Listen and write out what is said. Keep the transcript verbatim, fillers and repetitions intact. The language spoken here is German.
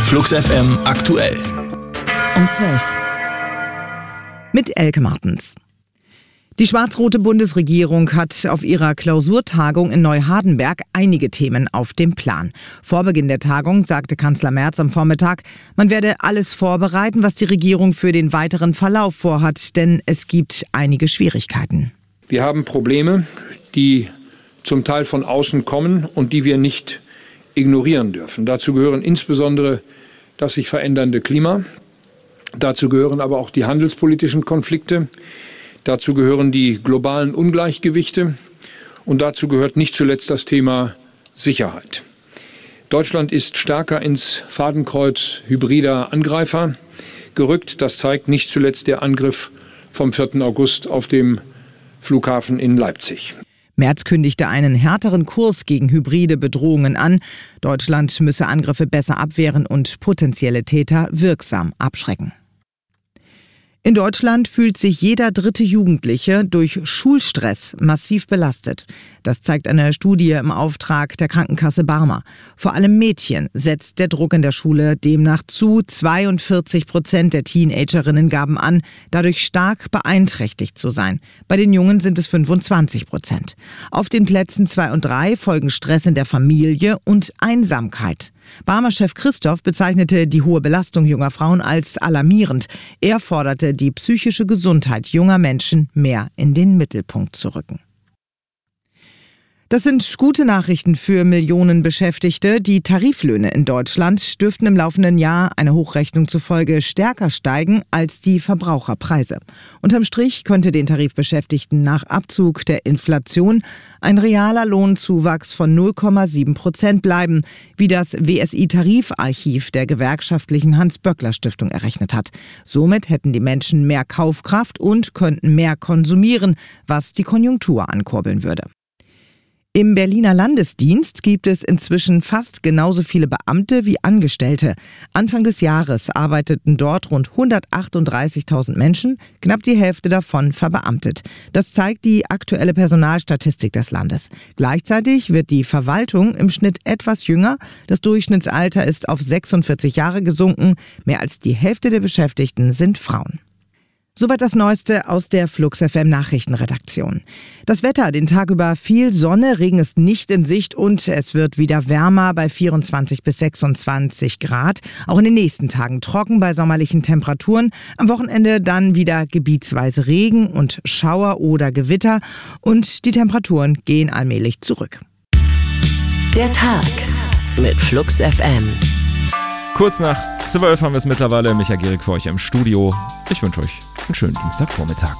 Flux F M aktuell. Um zwölf. Mit Elke Martens. Die schwarz-rote Bundesregierung hat auf ihrer Klausurtagung in Neuhardenberg einige Themen auf dem Plan. Vor Beginn der Tagung sagte Kanzler Merz am Vormittag, man werde alles vorbereiten, was die Regierung für den weiteren Verlauf vorhat, denn es gibt einige Schwierigkeiten. Wir haben Probleme, die zum Teil von außen kommen und die wir nicht ignorieren dürfen. Dazu gehören insbesondere das sich verändernde Klima. Dazu gehören aber auch die handelspolitischen Konflikte. Dazu gehören die globalen Ungleichgewichte. Und dazu gehört nicht zuletzt das Thema Sicherheit. Deutschland ist stärker ins Fadenkreuz hybrider Angreifer gerückt. Das zeigt nicht zuletzt der Angriff vom vierten August auf dem Flughafen in Leipzig. Merz kündigte einen härteren Kurs gegen hybride Bedrohungen an. Deutschland müsse Angriffe besser abwehren und potenzielle Täter wirksam abschrecken. In Deutschland fühlt sich jeder dritte Jugendliche durch Schulstress massiv belastet. Das zeigt eine Studie im Auftrag der Krankenkasse Barmer. Vor allem Mädchen setzt der Druck in der Schule demnach zu. zweiundvierzig Prozent der Teenagerinnen gaben an, dadurch stark beeinträchtigt zu sein. Bei den Jungen sind es fünfundzwanzig Prozent. Auf den Plätzen zwei und drei folgen Stress in der Familie und Einsamkeit. Barmer-Chef Christoph bezeichnete die hohe Belastung junger Frauen als alarmierend. Er forderte, die psychische Gesundheit junger Menschen mehr in den Mittelpunkt zu rücken. Das sind gute Nachrichten für Millionen Beschäftigte. Die Tariflöhne in Deutschland dürften im laufenden Jahr einer Hochrechnung zufolge stärker steigen als die Verbraucherpreise. Unterm Strich könnte den Tarifbeschäftigten nach Abzug der Inflation ein realer Lohnzuwachs von null Komma sieben Prozent bleiben, wie das W S I-Tarifarchiv der gewerkschaftlichen Hans-Böckler-Stiftung errechnet hat. Somit hätten die Menschen mehr Kaufkraft und könnten mehr konsumieren, was die Konjunktur ankurbeln würde. Im Berliner Landesdienst gibt es inzwischen fast genauso viele Beamte wie Angestellte. Anfang des Jahres arbeiteten dort rund hundertachtunddreißigtausend Menschen, knapp die Hälfte davon verbeamtet. Das zeigt die aktuelle Personalstatistik des Landes. Gleichzeitig wird die Verwaltung im Schnitt etwas jünger. Das Durchschnittsalter ist auf sechsundvierzig Jahre gesunken. Mehr als die Hälfte der Beschäftigten sind Frauen. Soweit das Neueste aus der Flux F M Nachrichtenredaktion. Das Wetter, den Tag über viel Sonne, Regen ist nicht in Sicht und es wird wieder wärmer bei vierundzwanzig bis sechsundzwanzig Grad. Auch in den nächsten Tagen trocken bei sommerlichen Temperaturen. Am Wochenende dann wieder gebietsweise Regen und Schauer oder Gewitter und die Temperaturen gehen allmählich zurück. Der Tag mit Flux F M. Kurz nach zwölf haben wir es mittlerweile. Micha Gierig für euch im Studio. Ich wünsche euch einen schönen Dienstagvormittag.